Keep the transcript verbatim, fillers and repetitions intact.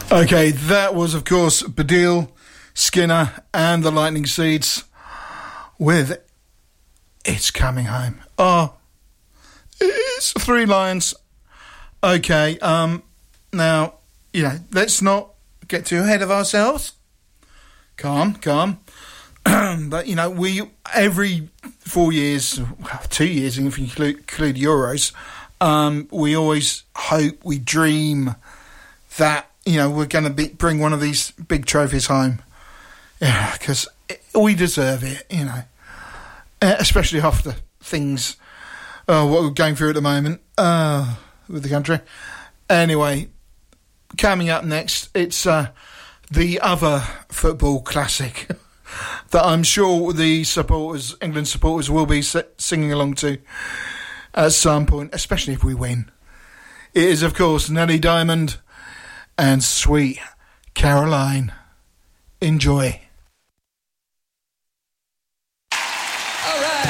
Okay, that was, of course, Baddiel, Skinner, and the Lightning Seeds with It's Coming Home. Oh, it's three lines. Okay, um, now, you know, let's not get too ahead of ourselves. Calm, calm. But, you know, we, every four years, two years, if you include, include Euros, um, we always hope, we dream that, you know, we're going to be, bring one of these big trophies home. Yeah, because we deserve it, you know. Especially after things, uh, what we're going through at the moment uh, with the country. Anyway, coming up next, it's uh, the other football classic that I'm sure the supporters, England supporters, will be singing along to at some point, especially if we win. It is, of course, Nelly Diamond and Sweet Caroline. Enjoy. All right.